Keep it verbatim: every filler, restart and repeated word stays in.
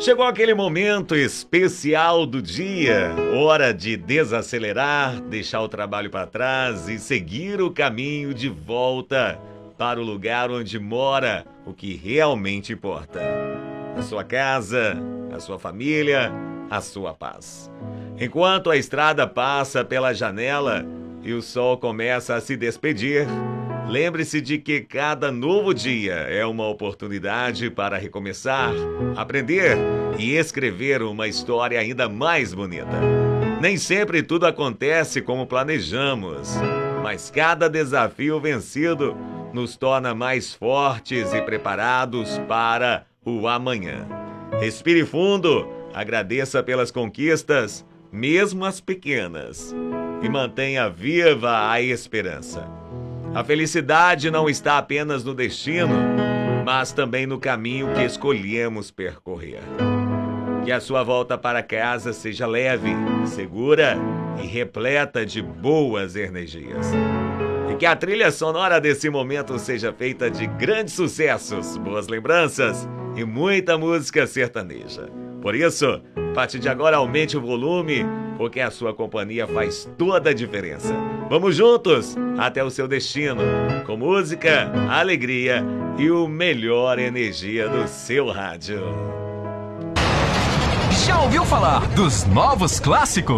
Chegou aquele momento especial do dia, hora de desacelerar, deixar o trabalho para trás e seguir o caminho de volta para o lugar onde mora o que realmente importa. A sua casa, a sua família, a sua paz. Enquanto a estrada passa pela janela e o sol começa a se despedir, lembre-se de que cada novo dia é uma oportunidade para recomeçar, aprender e escrever uma história ainda mais bonita. Nem sempre tudo acontece como planejamos, mas cada desafio vencido nos torna mais fortes e preparados para o amanhã. Respire fundo, agradeça pelas conquistas, mesmo as pequenas, e mantenha viva a esperança. A felicidade não está apenas no destino, mas também no caminho que escolhemos percorrer. Que a sua volta para casa seja leve, segura e repleta de boas energias. E que a trilha sonora desse momento seja feita de grandes sucessos, boas lembranças e muita música sertaneja. Por isso, a partir de agora aumente o volume, porque a sua companhia faz toda a diferença. Vamos juntos até o seu destino, com música, alegria e o melhor energia do seu rádio. Já ouviu falar dos novos clássicos?